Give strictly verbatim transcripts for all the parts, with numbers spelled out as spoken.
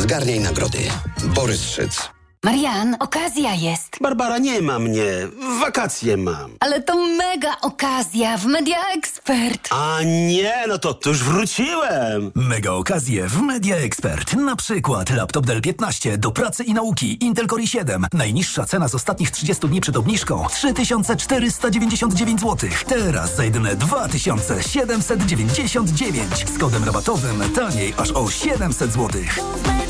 Zgarniaj nagrody. Borys Szyc. Marian, okazja jest. Barbara, nie ma mnie. Wakacje mam. Ale to mega okazja w Media Expert. A nie, no to, to już wróciłem. Mega okazje w Media Expert. Na przykład laptop Dell piętnaście do pracy i nauki. Intel Core i siedem. Najniższa cena z ostatnich trzydziestu dni przed obniżką. trzy tysiące czterysta dziewięćdziesiąt dziewięć złotych. Teraz za jedyne dwa tysiące siedemset dziewięćdziesiąt dziewięć. Z kodem rabatowym taniej aż o siedemset złotych.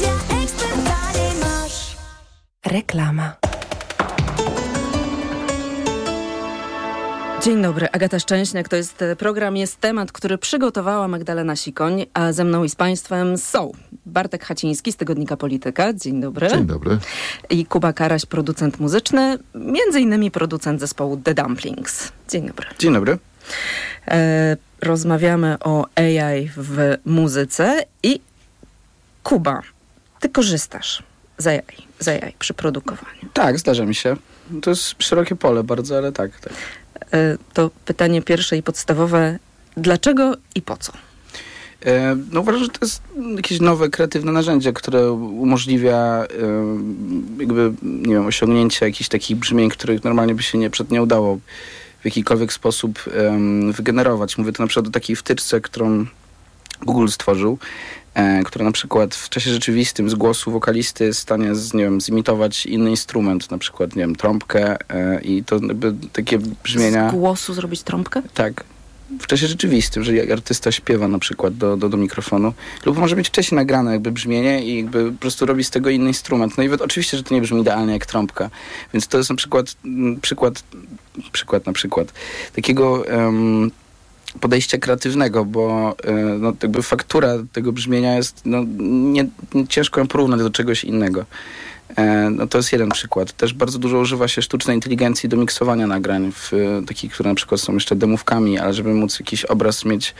Reklama. Dzień dobry, Agata Szczęśniak. To jest program, jest temat, który przygotowała Magdalena Sikoń, a ze mną i z Państwem są Bartek Haciński z tygodnika Polityka. Dzień dobry. Dzień dobry. I Kuba Karaś, producent muzyczny, między innymi producent zespołu The Dumplings. Dzień dobry. Dzień dobry. E, rozmawiamy o A I w muzyce i Kuba, ty korzystasz z A I, z A I przy produkowaniu. Tak, zdarza mi się. To jest szerokie pole bardzo, ale tak. tak. E, to pytanie pierwsze i podstawowe. Dlaczego i po co? E, no uważam, że to jest jakieś nowe, kreatywne narzędzie, które umożliwia e, jakby, nie wiem, osiągnięcie jakichś takich brzmień, których normalnie by się nie, przed nie udało w jakikolwiek sposób e, wygenerować. Mówię tu na przykład o takiej wtyczce, którą Google stworzył, e, która na przykład w czasie rzeczywistym z głosu wokalisty jest w stanie z, nie wiem, zimitować inny instrument, na przykład, nie wiem, trąbkę e, i to jakby takie brzmienia... Z głosu zrobić trąbkę? Tak. W czasie rzeczywistym, że artysta śpiewa na przykład do, do, do mikrofonu, lub może mieć wcześniej nagrane jakby brzmienie i jakby po prostu robi z tego inny instrument. No i oczywiście, że to nie brzmi idealnie jak trąbka. Więc to jest na przykład przykład, przykład na przykład takiego um, podejścia kreatywnego, bo no, jakby faktura tego brzmienia jest, no, nie, nie, ciężko ją porównać do czegoś innego. E, no to jest jeden przykład. Też bardzo dużo używa się sztucznej inteligencji do miksowania nagrań, w, takich, które na przykład są jeszcze demówkami, ale żeby móc jakiś obraz mieć,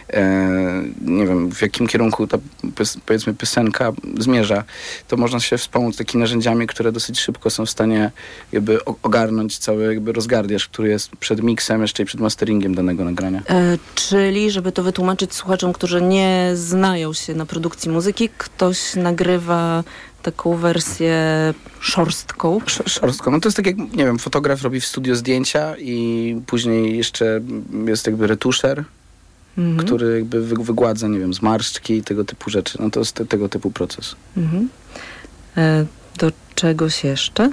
e, nie wiem, w jakim kierunku ta, powiedzmy, piosenka zmierza, to można się wspomóc takimi narzędziami, które dosyć szybko są w stanie jakby ogarnąć cały jakby rozgardiaż, który jest przed miksem jeszcze i przed masteringiem danego nagrania. E, czyli, żeby to wytłumaczyć słuchaczom, którzy nie znają się na produkcji muzyki, ktoś nagrywa taką wersję szorstką. Szorstką. No to jest tak jak, nie wiem, fotograf robi w studio zdjęcia i później jeszcze jest jakby retuszer, mhm. który jakby wy, wygładza, nie wiem, zmarszczki i tego typu rzeczy. No to jest te, tego typu proces. Mhm. E, do czegoś jeszcze?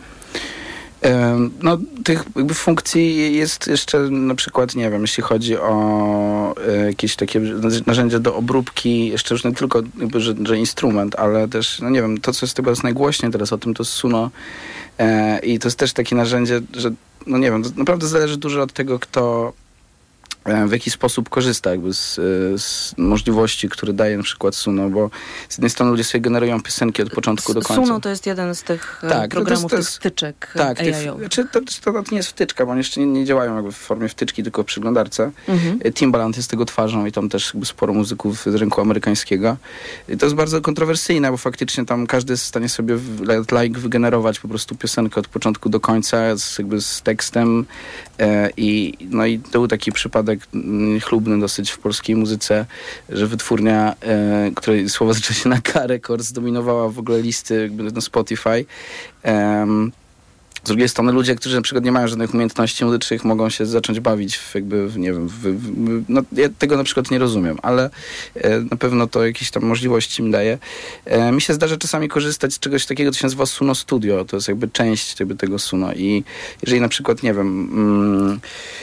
No, tych jakby funkcji jest jeszcze na przykład, nie wiem, jeśli chodzi o e, jakieś takie narzędzia do obróbki, jeszcze już nie tylko jakby, że, że instrument, ale też, no nie wiem, to co jest chyba najgłośniej teraz o tym, to jest Suno e, i to jest też takie narzędzie, że, no nie wiem, to naprawdę zależy dużo od tego, kto w jaki sposób korzysta jakby z, z możliwości, które daje na przykład Suno, bo z jednej strony ludzie sobie generują piosenki od początku do końca. Suno to jest jeden z tych tak, programów, no to jest, tych wtyczek tak, A I-owych. Tych, czy to, czy to nie jest wtyczka, bo one jeszcze nie, nie działają jakby w formie wtyczki, tylko w przeglądarce. Mhm. Timbaland jest tego twarzą i tam też jakby sporo muzyków z rynku amerykańskiego. I to jest bardzo kontrowersyjne, bo faktycznie tam każdy jest w stanie sobie w like wygenerować po prostu piosenkę od początku do końca z, jakby z tekstem e, i no i to był taki przypadek chlubny dosyć w polskiej muzyce, że wytwórnia, e, której słowo zaczęło się na K Records, zdominowała w ogóle listy jakby na Spotify. E, z drugiej strony ludzie, którzy na przykład nie mają żadnych umiejętności muzycznych, mogą się zacząć bawić w jakby, w, nie wiem, w, w, no, ja tego na przykład nie rozumiem, ale e, na pewno to jakieś tam możliwości mi daje. E, mi się zdarza czasami korzystać z czegoś takiego, co się nazywa Suno Studio, to jest jakby część jakby tego Suno i jeżeli na przykład, nie wiem, mm,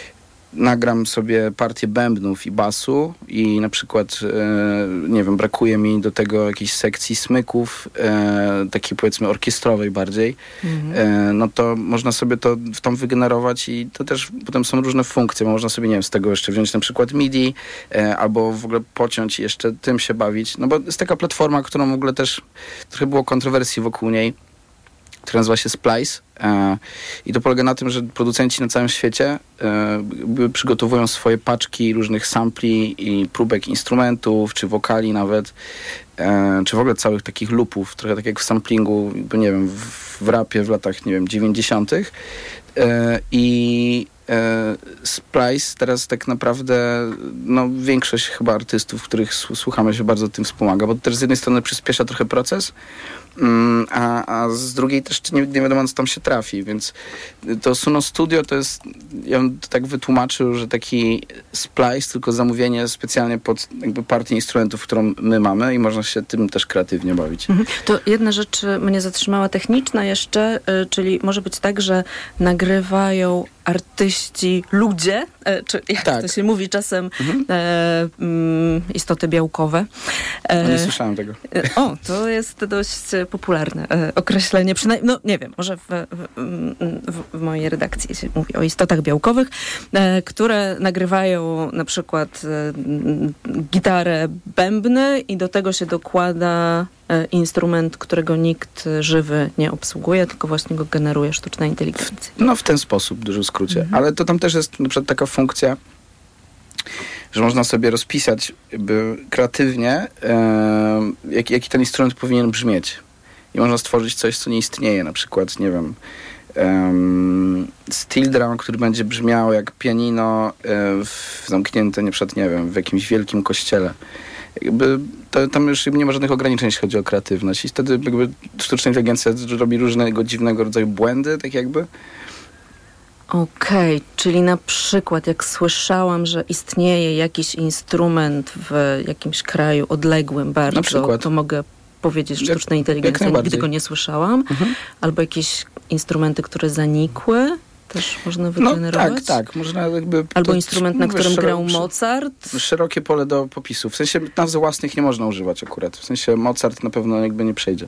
nagram sobie partię bębnów i basu i na przykład, e, nie wiem, brakuje mi do tego jakiejś sekcji smyków, e, takiej powiedzmy orkiestrowej bardziej, mhm. e, no to można sobie to w tam wygenerować i to też potem są różne funkcje, można sobie, nie wiem, z tego jeszcze wziąć na przykład MIDI e, albo w ogóle pociąć i jeszcze tym się bawić, no bo jest taka platforma, którą w ogóle też trochę było kontrowersji wokół niej, która nazywa się Splice. E, I to polega na tym, że producenci na całym świecie e, przygotowują swoje paczki różnych sampli i próbek instrumentów, czy wokali nawet, e, czy w ogóle całych takich loopów, trochę tak jak w samplingu, bo nie wiem, w, w rapie w latach, nie wiem, dziewięćdziesiątych. E, I e, Splice teraz tak naprawdę, no większość chyba artystów, których s- słuchamy się bardzo tym wspomaga, bo to też z jednej strony przyspiesza trochę proces, mm, a, a z drugiej też nie, nie wiadomo, co tam się trafi, więc to Suno Studio to jest, ja bym to tak wytłumaczył, że taki Splice, tylko zamówienie specjalnie pod jakby partię instrumentów, którą my mamy i można się tym też kreatywnie bawić. Mhm. To jedna rzecz mnie zatrzymała techniczna jeszcze, y, czyli może być tak, że nagrywają artyści, ludzie, e, czy jak Tak. to się mówi czasem, Mhm. e, mm, istoty białkowe. E, No nie słyszałem tego. e, o, to jest dość e, popularne e, określenie, przynajmniej, no nie wiem, może w, w, w, w mojej redakcji się mówi o istotach białkowych, e, które nagrywają na przykład e, gitarę, bębny i do tego się dokłada e, instrument, którego nikt żywy nie obsługuje, tylko właśnie go generuje sztuczna inteligencja. No w ten sposób, w dużym skrócie. Mhm. Ale to tam też jest na przykład taka funkcja, że można sobie rozpisać jakby kreatywnie, e, jak, jaki ten instrument powinien brzmieć. I można stworzyć coś, co nie istnieje. Na przykład, nie wiem, um, steel drum, który będzie brzmiał jak pianino e, w zamknięte, nie przed, nie wiem, w jakimś wielkim kościele. Jakby to, tam już nie ma żadnych ograniczeń, jeśli chodzi o kreatywność. I wtedy jakby sztuczna inteligencja robi różnego dziwnego rodzaju błędy, tak jakby. Okej, czyli na przykład jak słyszałam, że istnieje jakiś instrument w jakimś kraju odległym bardzo, Na przykład. to mogę powiedzieć Jak- sztucznej inteligencji, jak nigdy najbardziej. go nie słyszałam. Mhm. Albo jakieś instrumenty, które zanikły, też można No wygenerować. tak, tak. Można jakby... Albo to- instrument, na mówię, którym szero- grał sz- Mozart. Szerokie pole do popisu. W sensie nazw własnych nie można używać akurat. W sensie Mozart na pewno jakby nie przejdzie.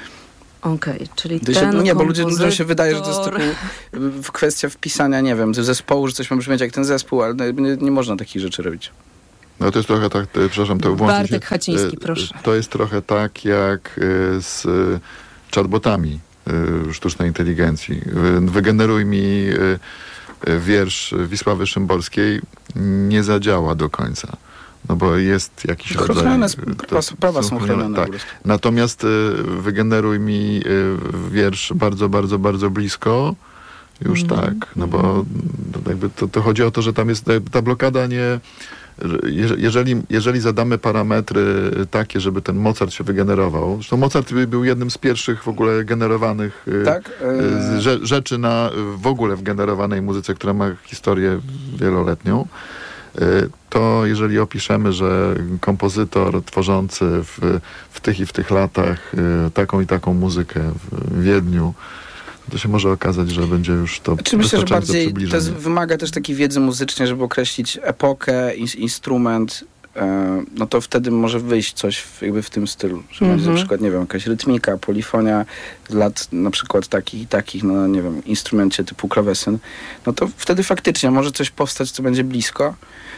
Okej, czyli To się, ten no nie, bo ludzie, ludziom się wydaje, że to jest kompozytor- tylko w kwestia wpisania, nie wiem, zespołu, że coś ma brzmieć jak ten zespół, ale nie, nie można takich rzeczy robić. No to jest trochę tak, e, przepraszam, to włączę Bartek się. Haciński, E, proszę. To jest trochę tak jak e, z e, chatbotami e, sztucznej inteligencji. E, Wygeneruj mi e, e, wiersz Wisławy Szymborskiej, nie zadziała do końca. No bo jest jakiś rodzaj... Chronione, e, prawa- prawa są chronione tak. po prostu. Natomiast e, wygeneruj mi e, wiersz bardzo, bardzo, bardzo blisko, już Mhm. tak, no bo no jakby to, to chodzi o to, że tam jest ta blokada nie... że jeże- Jeżeli, jeżeli zadamy parametry takie, żeby ten Mozart się wygenerował, zresztą Mozart był jednym z pierwszych w ogóle generowanych y, Tak? y, E, rze- rzeczy na, w ogóle w generowanej muzyce, która ma historię wieloletnią, y, to jeżeli opiszemy, że kompozytor tworzący w, w tych i w tych latach y, taką i taką muzykę w Wiedniu, to się może okazać, że będzie już to Czy myślę, że wystarczająco bardziej to przybliżenie. jest, wymaga też takiej wiedzy muzycznej, żeby określić epokę, in, instrument, e, no to wtedy może wyjść coś w, jakby w tym stylu. Że będzie na przykład, nie wiem, jakaś rytmika, polifonia z lat na przykład takich i takich na, nie wiem, instrumencie typu klawesyn. No to wtedy faktycznie może coś powstać, co będzie blisko.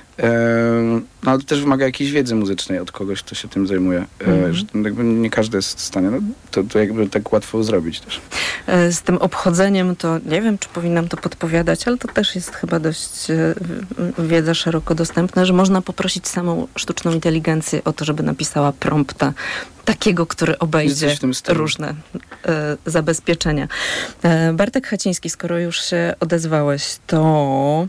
E, no ale to też wymaga jakiejś wiedzy muzycznej od kogoś, kto się tym zajmuje. E, Mhm. że jakby nie każdy jest w stanie no, to, to jakby tak łatwo zrobić też. E, Z tym obchodzeniem to nie wiem, czy powinnam to podpowiadać, ale to też jest chyba dość e, w- wiedza szeroko dostępna, że można poprosić samą sztuczną inteligencję o to, żeby napisała prompta takiego, który obejdzie Jesteś w tym stylu. różne e, zabezpieczenia. E, Bartek Haciński, skoro już się odezwałeś, to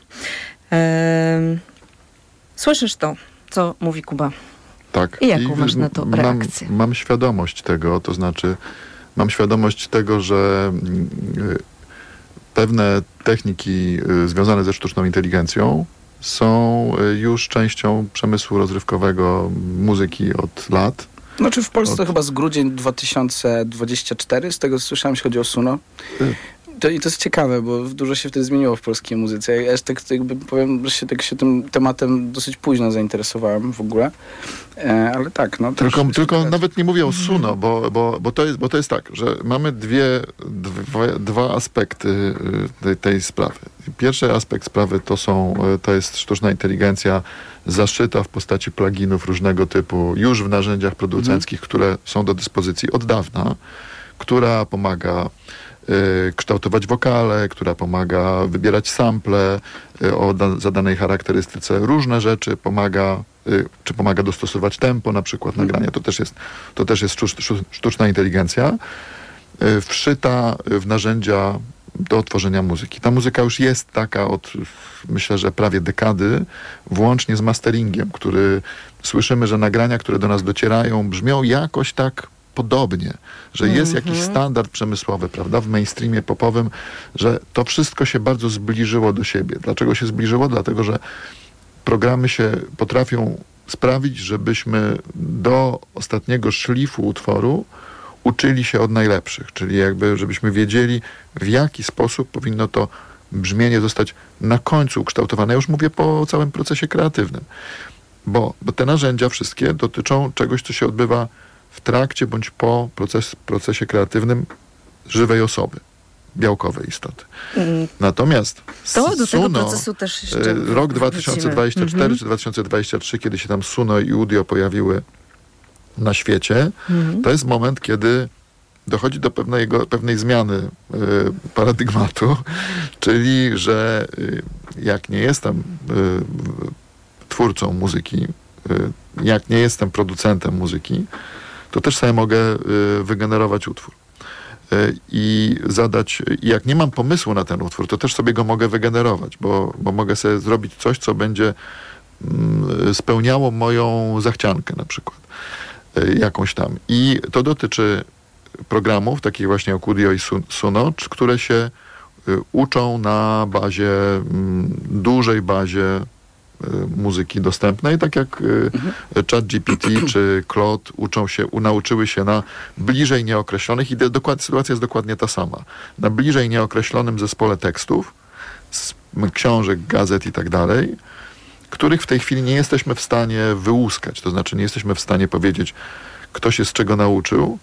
e, słyszysz to, co mówi Kuba. Tak. I jaką masz na to mam- reakcję? Mam świadomość tego, to znaczy mam świadomość tego, że mm, y, pewne techniki y, związane ze sztuczną inteligencją są y, już częścią przemysłu rozrywkowego muzyki od lat. Znaczy w Polsce Od- chyba z grudzień dwa tysiące dwudziestego czwartego, z tego co słyszałem, jeśli chodzi o Suno. Y. To, I to jest ciekawe, bo dużo się wtedy zmieniło w polskiej muzyce. Ja też tak jakby powiem, że się, tak się tym tematem dosyć późno zainteresowałem w ogóle. E, ale tak, no. Tylko, też- tylko też- nawet nie mówię o Suno, bo, bo, bo, to jest, bo to jest tak, że mamy dwie, dwa, dwa aspekty y, tej, tej sprawy. Pierwszy aspekt sprawy to są, y, to jest sztuczna inteligencja zaszyta w postaci pluginów różnego typu już w narzędziach producenckich, które są do dyspozycji od dawna, która pomaga y, kształtować wokale, która pomaga wybierać sample y, o da, zadanej charakterystyce. Różne rzeczy pomaga, y, czy pomaga dostosować tempo na przykład nagrania. To też jest, to też jest sztucz, sztuczna inteligencja y, wszyta w narzędzia do tworzenia muzyki. Ta muzyka już jest taka od, myślę, że prawie dekady, włącznie z masteringiem, który słyszymy, że nagrania, które do nas docierają, brzmią jakoś tak podobnie, że jest mm-hmm. jakiś standard przemysłowy, prawda, w mainstreamie popowym, że to wszystko się bardzo zbliżyło do siebie. Dlaczego się zbliżyło? Dlatego, że programy się potrafią sprawić, żebyśmy do ostatniego szlifu utworu uczyli się od najlepszych, czyli jakby, żebyśmy wiedzieli, w jaki sposób powinno to brzmienie zostać na końcu ukształtowane. Ja już mówię po całym procesie kreatywnym, bo, bo te narzędzia wszystkie dotyczą czegoś, co się odbywa w trakcie bądź po proces, procesie kreatywnym żywej osoby, białkowej istoty. Mm. Natomiast to do Suno, tego procesu też jeszcze rok dwa tysiące dwudziesty czwarty mm-hmm. czy dwa tysiące dwudziesty trzeci, kiedy się tam Suno i Udio pojawiły na świecie, mm-hmm. to jest moment, kiedy dochodzi do pewnego, pewnej zmiany y, paradygmatu, czyli, że y, jak nie jestem y, twórcą muzyki, y, jak nie jestem producentem muzyki, to też sobie mogę y, wygenerować utwór. Y, I zadać, i jak nie mam pomysłu na ten utwór, to też sobie go mogę wygenerować, bo, bo mogę sobie zrobić coś, co będzie y, spełniało moją zachciankę na przykład. Y, jakąś tam. I to dotyczy programów, takich właśnie jak Udio i Suno, które się y, uczą na bazie, y, dużej bazie y, muzyki dostępnej, tak jak y, mhm. ChatGPT czy Claude uczą się, u, nauczyły się na bliżej nieokreślonych, i de, dokład, sytuacja jest dokładnie ta sama. Na bliżej nieokreślonym zespole tekstów, z książek, gazet i tak dalej, których w tej chwili nie jesteśmy w stanie wyłuskać, to znaczy nie jesteśmy w stanie powiedzieć, kto się z czego nauczył,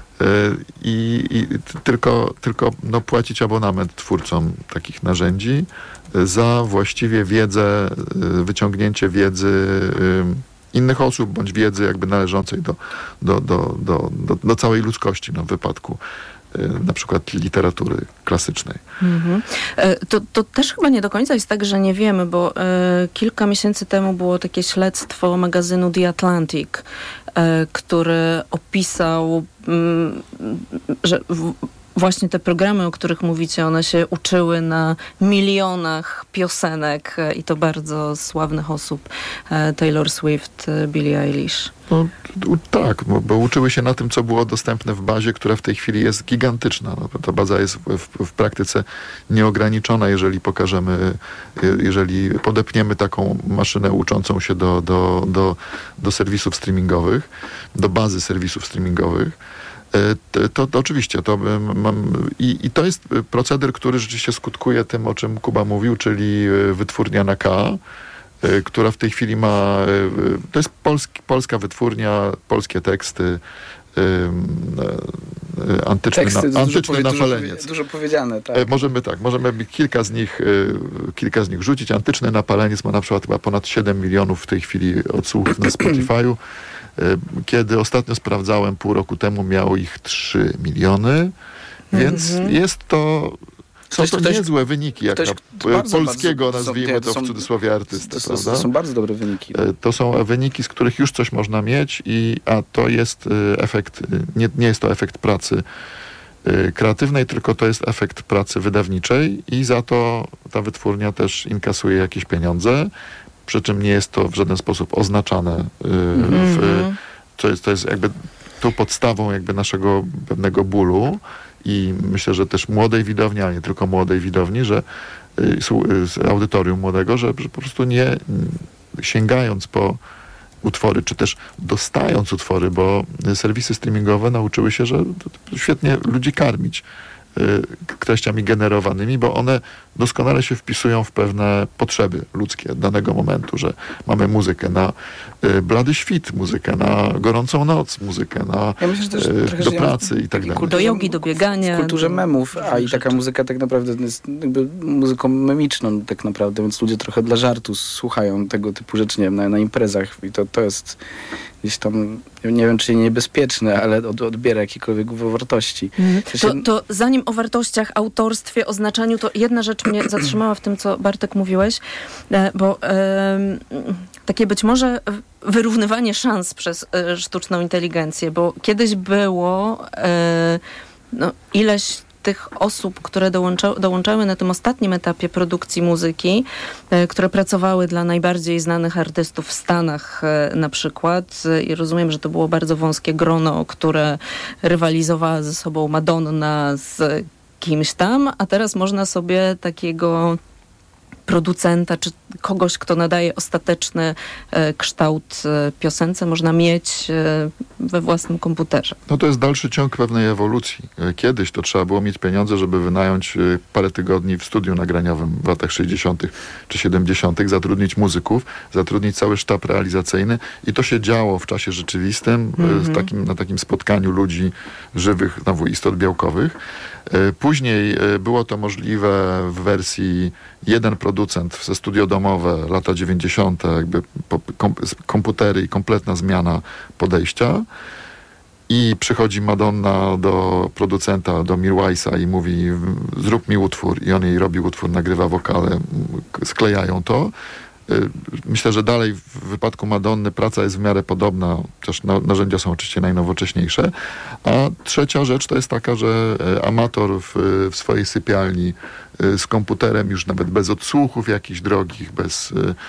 I, i tylko, tylko no, płacić abonament twórcom takich narzędzi za właściwie wiedzę, wyciągnięcie wiedzy innych osób, bądź wiedzy jakby należącej do, do, do, do, do, do całej ludzkości, no, w wypadku na przykład literatury klasycznej. Mhm. To, to też chyba nie do końca jest tak, że nie wiemy, bo e, kilka miesięcy temu było takie śledztwo magazynu The Atlantic, e, który opisał, m, że w, właśnie te programy, o których mówicie, one się uczyły na milionach piosenek e, i to bardzo sławnych osób. E, Taylor Swift, e, Billie Eilish. No, tak, bo, bo uczyły się na tym, co było dostępne w bazie, która w tej chwili jest gigantyczna. No, ta baza jest w, w, w praktyce nieograniczona, jeżeli pokażemy, jeżeli podepniemy taką maszynę uczącą się do, do, do, do serwisów streamingowych, do bazy serwisów streamingowych. To, to, to oczywiście, to mam, i, i to jest proceder, który rzeczywiście skutkuje tym, o czym Kuba mówił, czyli wytwórnia na K, która w tej chwili ma, to jest polski, polska wytwórnia, polskie teksty, antyczny, teksty, na, antyczny dużo, napaleniec. Dużo, dużo powiedziane, tak. Możemy tak, możemy kilka z nich, kilka z nich rzucić. Antyczny napaleniec ma na przykład chyba ponad siedem milionów w tej chwili odsłuchów na Spotify'u. Kiedy ostatnio sprawdzałem pół roku temu, miało ich trzy miliony, więc mm-hmm. jest to... Są ktoś, to ktoś, niezłe wyniki, jak ktoś, na bardzo, polskiego, bardzo, nazwijmy to, to są, w cudzysłowie artystę, to, to, prawda? To są bardzo dobre wyniki. To są wyniki, z których już coś można mieć, i, a to jest efekt, nie, nie jest to efekt pracy kreatywnej, tylko to jest efekt pracy wydawniczej, i za to ta wytwórnia też inkasuje jakieś pieniądze, przy czym nie jest to w żaden sposób oznaczane w... Mm-hmm. To jest, to jest jakby tą podstawą jakby naszego pewnego bólu, i myślę, że też młodej widowni, ale nie tylko młodej widowni, że z audytorium młodego, że, że po prostu nie sięgając po utwory, czy też dostając utwory, bo serwisy streamingowe nauczyły się, że świetnie ludzi karmić treściami generowanymi, bo one doskonale się wpisują w pewne potrzeby ludzkie danego momentu, że mamy muzykę na y, blady świt, muzykę na gorącą noc, muzykę na ja myślę, że też y, trochę do pracy i tak dalej. Do jogi, do biegania. W kulturze do... memów, a i taka muzyka tak naprawdę jest jakby muzyką memiczną tak naprawdę, więc ludzie trochę dla żartu słuchają tego typu rzeczy, nie wiem, na, na imprezach, i to, to jest gdzieś tam, nie wiem, czy niebezpieczne, ale od, odbiera jakiekolwiek wartości. Mm. To, to zanim o wartościach, autorstwie, oznaczaniu, to jedna rzecz mnie zatrzymała w tym, co Bartek mówiłeś, bo e, takie być może wyrównywanie szans przez e, sztuczną inteligencję, bo kiedyś było e, no, ileś tych osób, które dołącza, dołączały na tym ostatnim etapie produkcji muzyki, e, które pracowały dla najbardziej znanych artystów w Stanach e, na przykład. E, I rozumiem, że to było bardzo wąskie grono, które rywalizowała ze sobą Madonna z kimś tam, a teraz można sobie takiego producenta, czy kogoś, kto nadaje ostateczny e, kształt e, piosence, można mieć e, we własnym komputerze. No to jest dalszy ciąg pewnej ewolucji. Kiedyś to trzeba było mieć pieniądze, żeby wynająć parę tygodni w studiu nagraniowym w latach sześćdziesiątych czy siedemdziesiątych, zatrudnić muzyków, zatrudnić cały sztab realizacyjny i to się działo w czasie rzeczywistym, mm-hmm. z takim, na takim spotkaniu ludzi żywych, znowu istot białkowych. Później było to możliwe w wersji jeden producent ze studio domowe, lata dziewięćdziesiąte, jakby komputery i kompletna zmiana podejścia. I przychodzi Madonna do producenta, do Mirwajsa i mówi, zrób mi utwór. I on jej robi utwór, nagrywa wokale, sklejają to. Myślę, że dalej w wypadku Madonny praca jest w miarę podobna, chociaż narzędzia są oczywiście najnowocześniejsze. A trzecia rzecz to jest taka, że amator w, w swojej sypialni z komputerem, już nawet bez odsłuchów jakichś drogich, bez,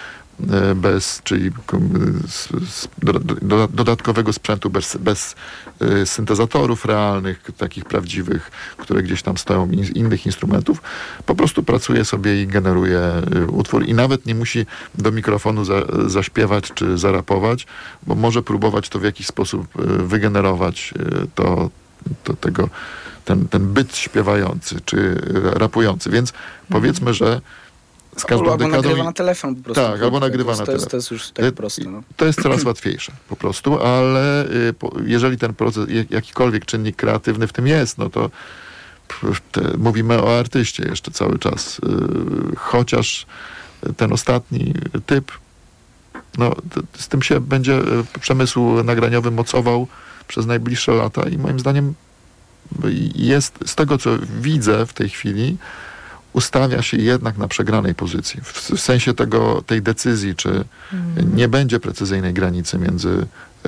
bez czyli z, z do, dodatkowego sprzętu, bez, bez syntezatorów realnych, takich prawdziwych, które gdzieś tam stoją, innych instrumentów, po prostu pracuje sobie i generuje utwór i nawet nie musi do mikrofonu za, zaśpiewać czy zarapować, bo może próbować to w jakiś sposób wygenerować to, to tego, ten, ten byt śpiewający czy rapujący. Więc powiedzmy, że z każdą albo dekadą... nagrywa na telefon po prostu. Tak, albo nagrywa to, na to telefon. jest, to jest już tak proste. No. To jest coraz łatwiejsze po prostu, ale y, po, jeżeli ten proces, jak, jakikolwiek czynnik kreatywny w tym jest, no to pff, te, mówimy o artyście jeszcze cały czas. Y, chociaż ten ostatni typ, no t, z tym się będzie y, przemysł nagraniowy mocował przez najbliższe lata i moim zdaniem jest, z tego co widzę w tej chwili, ustawia się jednak na przegranej pozycji. W, w sensie tego, tej decyzji, czy mm. nie będzie precyzyjnej granicy między y,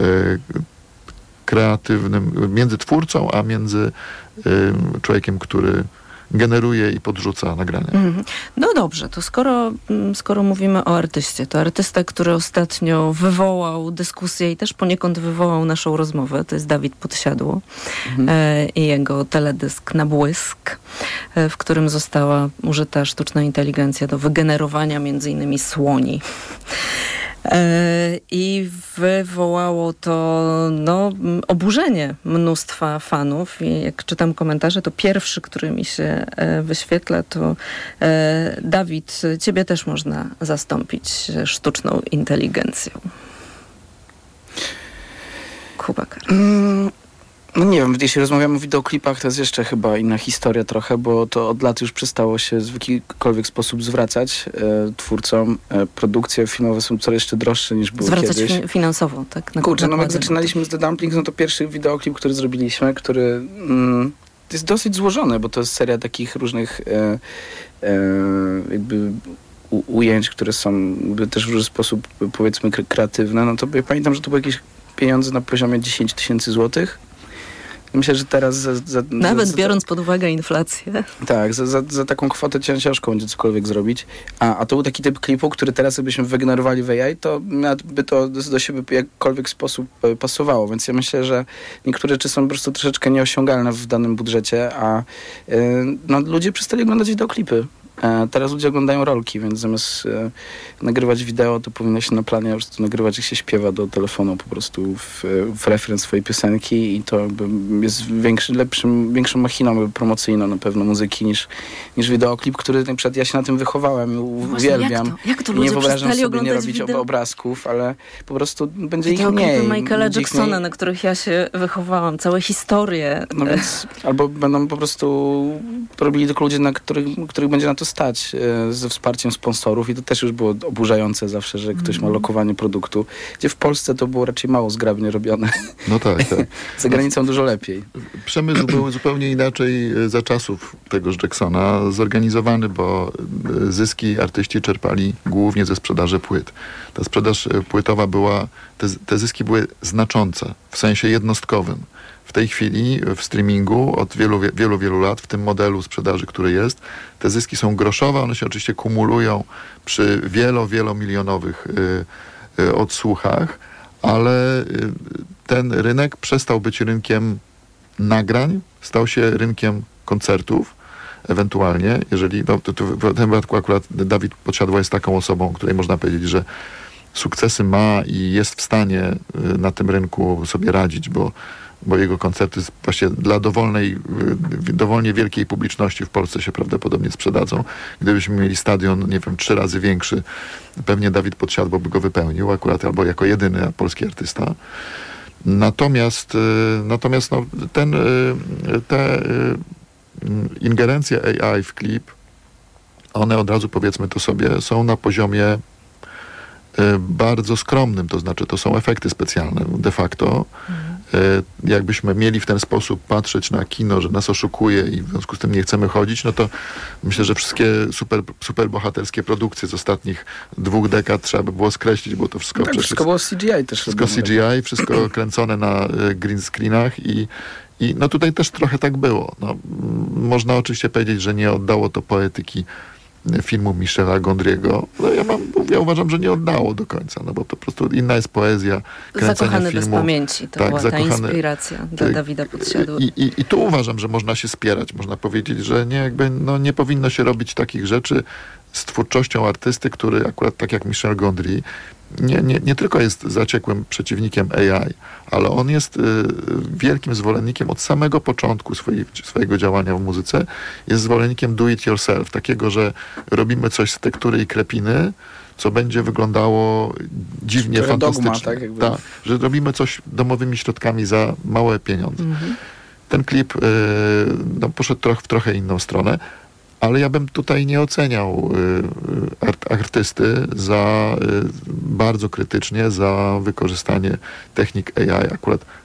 kreatywnym, między twórcą, a między y, człowiekiem, który generuje i podrzuca nagrania. Mm. No dobrze, to skoro, skoro mówimy o artyście, to artysta, który ostatnio wywołał dyskusję i też poniekąd wywołał naszą rozmowę, to jest Dawid Podsiadło mm. e, i jego teledysk Na błysk, e, w którym została użyta sztuczna inteligencja do wygenerowania między innymi słoni. I wywołało to no, oburzenie mnóstwa fanów. I jak czytam komentarze, to pierwszy, który mi się wyświetla, to Dawid, ciebie też można zastąpić sztuczną inteligencją. Kuba Kar. Mm. No nie wiem, jeśli rozmawiamy o wideoklipach, to jest jeszcze chyba inna historia trochę, bo to od lat już przestało się w jakikolwiek sposób zwracać e, twórcom. E, produkcje filmowe są coraz jeszcze droższe niż były zwracać kiedyś. Fi- finansowo, tak? Na Kurczę, no jak zaczynaliśmy z The Dumplings, no to pierwszy wideoklip, który zrobiliśmy, który mm, jest dosyć złożony, bo to jest seria takich różnych e, e, jakby u, ujęć, które są też w różny sposób, powiedzmy, kreatywne. No to ja pamiętam, że to były jakieś pieniądze na poziomie dziesięć tysięcy złotych. Myślę, że teraz... Za, za, Nawet za, biorąc pod uwagę inflację. Tak, za, za, za taką kwotę ciężko będzie cokolwiek zrobić. A, a to był taki typ klipu, który teraz jakbyśmy wygenerowali w A I, to by to do, do siebie w jakkolwiek sposób pasowało. Więc ja myślę, że niektóre rzeczy są po prostu troszeczkę nieosiągalne w danym budżecie, a yy, no, ludzie przestali oglądać wideoklipy. E, teraz ludzie oglądają rolki, więc zamiast e, nagrywać wideo, to powinno się na planie po prostu nagrywać, jak się śpiewa do telefonu po prostu w, w referenc swojej piosenki i to jest większy, lepszym, większą machiną promocyjną na pewno muzyki niż, niż wideoklip, który na przykład ja się na tym wychowałem, no uwielbiam. Jak to, jak to ludzie nie wyobrażam sobie nie robić wideo? obrazków, ale po prostu będzie ich Wideoklipy mniej. Michaela Jacksona, na których ja się wychowałam, całe historie. No więc albo będą po prostu robili tylko ludzie, na których, których będzie na to stać e, ze wsparciem sponsorów i to też już było oburzające zawsze, że ktoś ma lokowanie produktu, gdzie w Polsce to było raczej mało zgrabnie robione. No tak, tak. Za granicą dużo lepiej. Przemysł był zupełnie inaczej za czasów tegoż Jacksona zorganizowany, bo zyski artyści czerpali głównie ze sprzedaży płyt. Ta sprzedaż płytowa była, te, te zyski były znaczące w sensie jednostkowym. w tej chwili w streamingu od wielu, wielu, wielu lat w tym modelu sprzedaży, który jest. Te zyski są groszowe, one się oczywiście kumulują przy wielo, wielomilionowych y, y, odsłuchach, ale y, ten rynek przestał być rynkiem nagrań, stał się rynkiem koncertów, ewentualnie, jeżeli, no, to, to w tym wypadku akurat Dawid Podsiadło jest taką osobą, której można powiedzieć, że sukcesy ma i jest w stanie y, na tym rynku sobie radzić, bo bo jego koncerty właśnie dla dowolnej, dowolnie wielkiej publiczności w Polsce się prawdopodobnie sprzedadzą. Gdybyśmy mieli stadion, nie wiem, trzy razy większy, pewnie Dawid Podsiadło by go wypełnił akurat, albo jako jedyny polski artysta. Natomiast, natomiast no, ten, te ingerencje A I w klip, one od razu, powiedzmy to sobie, są na poziomie bardzo skromnym, to znaczy to są efekty specjalne de facto. Mhm. Jakbyśmy mieli w ten sposób patrzeć na kino, że nas oszukuje i w związku z tym nie chcemy chodzić, no to myślę, że wszystkie super, super bohaterskie produkcje z ostatnich dwóch dekad trzeba by było skreślić, bo to wszystko... Tak, przecież, wszystko było C G I też. Wszystko C G I, wszystko kręcone na green screenach i, i no tutaj też trochę tak było. No, można oczywiście powiedzieć, że nie oddało to poetyki filmu Michela Gondry'ego. No ja, mam, ja uważam, że nie oddało do końca, no bo to po prostu inna jest poezja kręcenia Zakochany filmu. bez pamięci, to tak, była zakochany, ta inspiracja dla tak, Dawida Podsiadło. I, i, I tu uważam, że można się spierać, można powiedzieć, że nie, jakby, no, nie powinno się robić takich rzeczy z twórczością artysty, który akurat tak jak Michel Gondry nie, nie, nie tylko jest zaciekłym przeciwnikiem A I, ale on jest y, wielkim zwolennikiem od samego początku swojej, swojego działania w muzyce, jest zwolennikiem do it yourself, takiego, że robimy coś z tektury i krepiny, co będzie wyglądało dziwnie, Które fantastycznie. Dogma, tak, jakby. Tak, że robimy coś domowymi środkami za małe pieniądze. Mhm. Ten klip y, no, poszedł troch, w trochę inną stronę, ale ja bym tutaj nie oceniał y, art, artysty za y, bardzo krytycznie za wykorzystanie technik A I. Akurat